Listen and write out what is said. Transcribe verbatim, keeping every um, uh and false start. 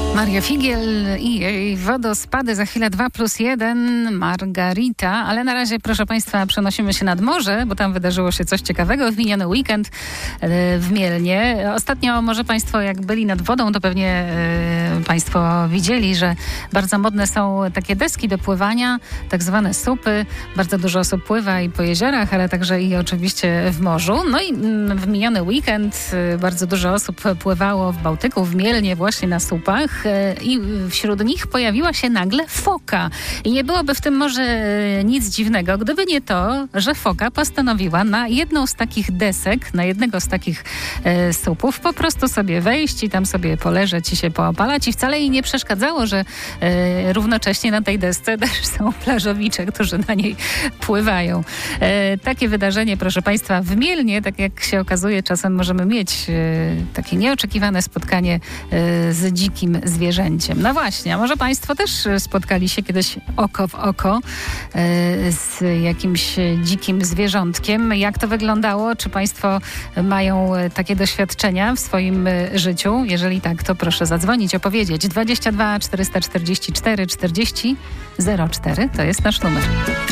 Maria Figiel i jej wodospady za chwilę dwa plus jeden, Margarita, ale na razie, proszę Państwa, przenosimy się nad morze, bo tam wydarzyło się coś ciekawego w miniony weekend w Mielnie. Ostatnio może Państwo, jak byli nad wodą, to pewnie e, Państwo widzieli, że bardzo modne są takie deski do pływania, tak zwane supy. Bardzo dużo osób pływa i po jeziorach, ale także i oczywiście w morzu. No i w miniony weekend bardzo dużo osób pływało w Bałtyku, w Mielnie, właśnie na supach. I wśród nich pojawiła się nagle foka. I nie byłoby w tym może nic dziwnego, gdyby nie to, że foka postanowiła na jedną z takich desek, na jednego z takich e, słupów po prostu sobie wejść i tam sobie poleżeć i się poopalać. I wcale jej nie przeszkadzało, że e, równocześnie na tej desce też są plażowicze, którzy na niej pływają. E, takie wydarzenie, proszę Państwa, w Mielnie, tak jak się okazuje, czasem możemy mieć e, takie nieoczekiwane spotkanie e, z dzikim zwierzęciem. zwierzęciem. No właśnie, a może Państwo też spotkali się kiedyś oko w oko e, z jakimś dzikim zwierzątkiem? Jak to wyglądało? Czy Państwo mają takie doświadczenia w swoim życiu? Jeżeli tak, to proszę zadzwonić, opowiedzieć. dwadzieścia dwa czterysta czterdzieści cztery czterdzieści zero cztery to jest nasz numer.